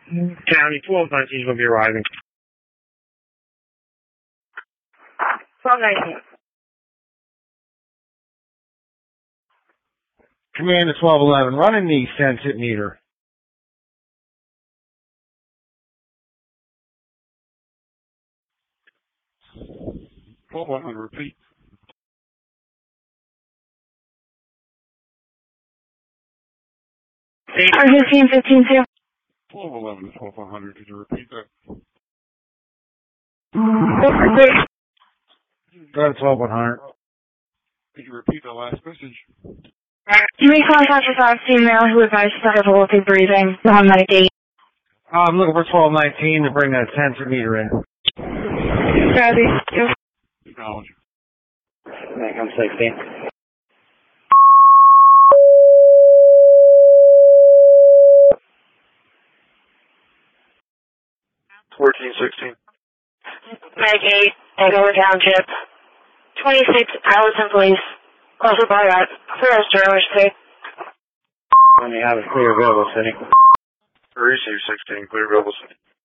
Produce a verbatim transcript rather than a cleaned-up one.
County twelve nineteen is going to be arriving. twelve nineteen. Command to twelve eleven, running the sensor meter. twelve eleven, repeat. fifteen fifteen two. twelve eleven to twelve hundred, could you repeat that? Go to twelve one hundred. Could you repeat the last message? You may contact your fax female who advised you to hold through breathing, non medication. I'm looking for twelve nineteen to bring that sensor meter in. Copy. Acknowledge. Thank you, I'm sixteen. fourteen sixteen. Meg eight, Angover Township. twenty-six, Allison Police. Also by that. Clear as Derwish State. When you have a clear available city. Receive sixteen, clear available city.